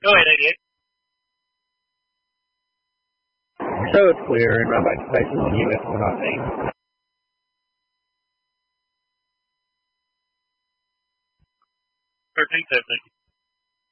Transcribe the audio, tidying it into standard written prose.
Go ahead, 88. So it's clear and run by spaces on US 108. 13, 17.